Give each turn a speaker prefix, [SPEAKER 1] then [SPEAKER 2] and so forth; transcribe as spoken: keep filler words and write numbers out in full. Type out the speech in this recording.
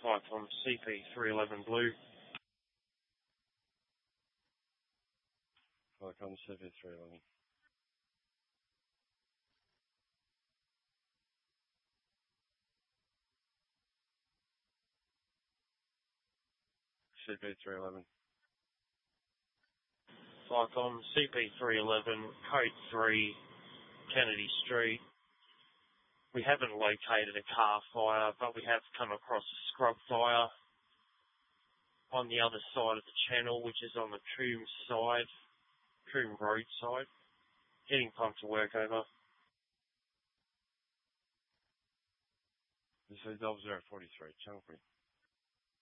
[SPEAKER 1] Python C P three eleven Blue.
[SPEAKER 2] Python C P three eleven. C P three eleven.
[SPEAKER 1] Python C P three eleven, code three, Kennedy Street. We haven't located a car fire, but we have come across a scrub fire on the other side of the channel, which is on the Troom side, Troom Road side. Getting pumped to work over.
[SPEAKER 2] This is double zero forty three, channel three.